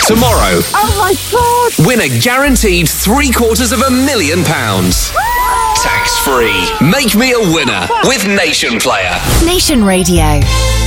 Tomorrow, Oh my God! win a guaranteed £750,000. Tax-free. Make me a winner with Nation Player. Nation Radio.